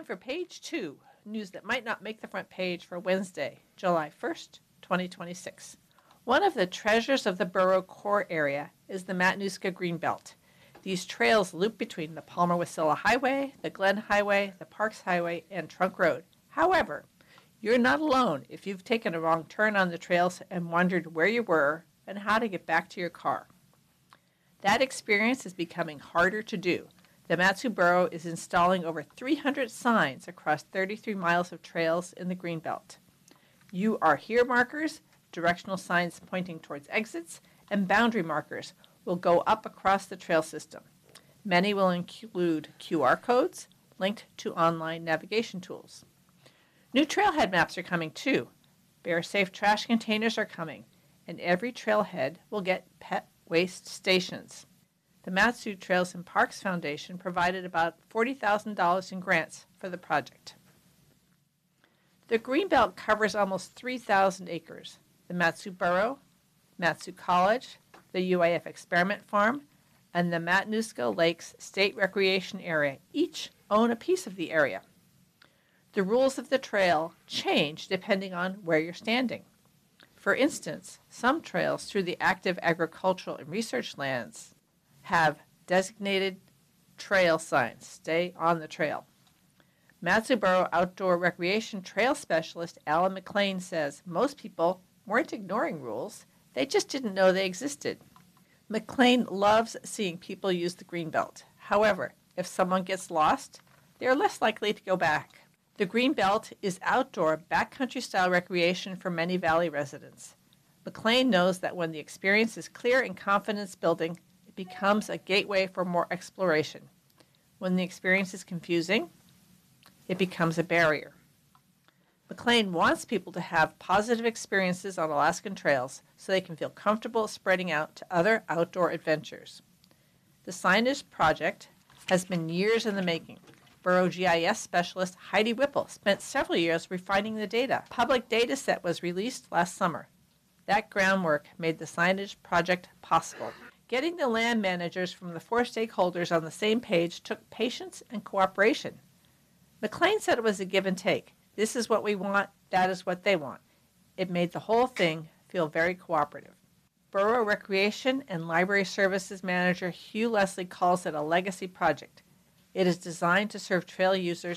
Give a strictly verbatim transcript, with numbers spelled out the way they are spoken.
Time for page two, news that might not make the front page for Wednesday, July first, twenty twenty-six. One of the treasures of the borough core area is the Matanuska Greenbelt. These trails loop between the Palmer-Wasilla Highway, the Glen Highway, the Parks Highway, and Trunk Road. However, you're not alone if you've taken a wrong turn on the trails and wondered where you were and how to get back to your car. That experience is becoming harder to do. The Mat-Su Borough is installing over three hundred signs across thirty-three miles of trails in the Greenbelt. You are here markers, directional signs pointing towards exits, and boundary markers will go up across the trail system. Many will include Q R codes linked to online navigation tools. New trailhead maps are coming too. Bear-safe trash containers are coming, and every trailhead will get pet waste stations. The Mat-Su Trails and Parks Foundation provided about forty thousand dollars in grants for the project. The Greenbelt covers almost three thousand acres. The Mat-Su Borough, Mat-Su College, the U I F Experiment Farm, and the Matanuska Lakes State Recreation Area each own a piece of the area. The rules of the trail change depending on where you're standing. For instance, some trails through the active agricultural and research lands have designated trail signs, stay on the trail. Mat-Su Borough Outdoor Recreation Trail Specialist Alan McLean says most people weren't ignoring rules, they just didn't know they existed. McLean loves seeing people use the Greenbelt. However, if someone gets lost, they are less likely to go back. The Greenbelt is outdoor, backcountry-style recreation for many Valley residents. McLean knows that when the experience is clear and confidence-building, it becomes a gateway for more exploration. When the experience is confusing, it becomes a barrier. McLean wants people to have positive experiences on Alaskan trails so they can feel comfortable spreading out to other outdoor adventures. The signage project has been years in the making. Borough G I S specialist Heidi Whipple spent several years refining the data. A public data set was released last summer. That groundwork made the signage project possible. Getting the land managers from the four stakeholders on the same page took patience and cooperation. McLean said it was a give and take. This is what we want, that is what they want. It made the whole thing feel very cooperative. Borough Recreation and Library Services Manager Hugh Leslie calls it a legacy project. It is designed to serve trail users